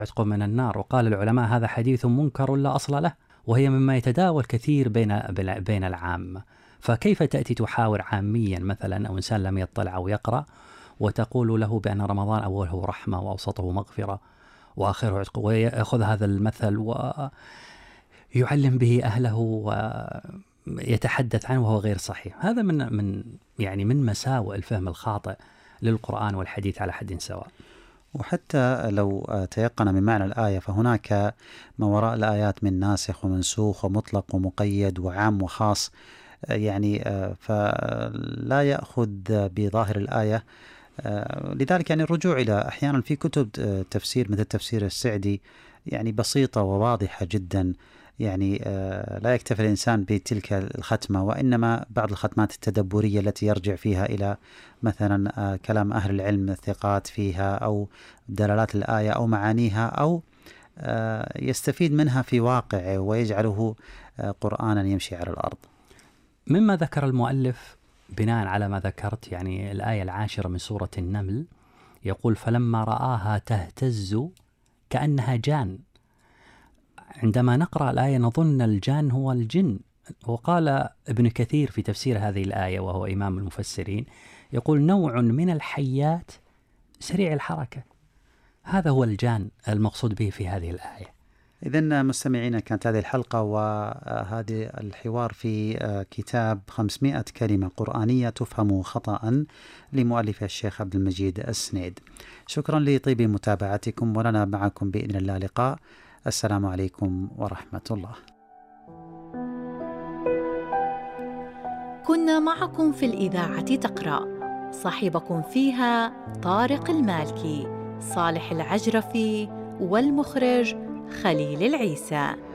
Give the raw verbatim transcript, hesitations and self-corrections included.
عتق من النار. وقال العلماء هذا حديث منكر لا أصل له، وهي مما يتداول كثير بين بين العامة. فكيف تأتي تحاور عاميا مثلا أو إنسان لم يطلع أو يقرأ وتقول له بأن رمضان أوله رحمة وأوسطه مغفرة وآخره عتق، ويأخذ هذا المثل ويعلم به أهله ويتحدث عنه وهو غير صحيح؟ هذا من من يعني من مساوئ الفهم الخاطئ للقرآن والحديث على حد سواء. وحتى لو تيقن من معنى الآية فهناك ما وراء الآيات من ناسخ ومنسوخ ومطلق ومقيد وعام وخاص، يعني فلا يأخذ بظاهر الآية. لذلك يعني الرجوع إلى أحيانا في كتب تفسير مثل تفسير السعدي يعني بسيطة وواضحة جدا، يعني لا يكتفي الإنسان بتلك الختمة، وإنما بعض الختمات التدبرية التي يرجع فيها إلى مثلا كلام أهل العلم الثقات فيها أو دلالات الآية أو معانيها، أو يستفيد منها في واقعه ويجعله قرآنا يمشي على الأرض. مما ذكر المؤلف بناء على ما ذكرت، يعني الآية العاشرة من سورة النمل يقول فلما رآها تهتز كأنها جان. عندما نقرأ الآية نظن الجان هو الجن. وقال ابن كثير في تفسير هذه الآية وهو إمام المفسرين يقول نوع من الحيات سريع الحركة، هذا هو الجان المقصود به في هذه الآية. إذن مستمعينا، كانت هذه الحلقة وهذه الحوار في كتاب خمسمائة كلمة قرآنية تفهم خطأ لمؤلف الشيخ عبد المجيد السنيد. شكرا لطيب متابعتكم، ولنا معكم بإذن الله لقاء. السلام عليكم ورحمة الله. كنا معكم في الإذاعة تقرأ، صاحبكم فيها طارق المالكي، صالح العجرفي، والمخرج خليل العيسى.